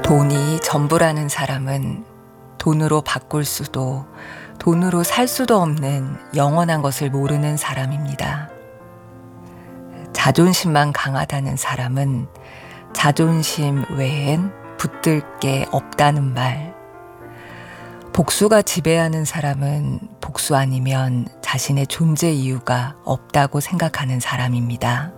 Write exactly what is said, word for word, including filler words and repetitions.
돈이 전부라는 사람은 돈으로 바꿀 수도 돈으로 살 수도 없는 영원한 것을 모르는 사람입니다. 자존심만 강하다는 사람은 자존심 외엔 붙들 게 없다는 말. 복수가 지배하는 사람은 복수 아니면 자신의 존재 이유가 없다고 생각하는 사람입니다.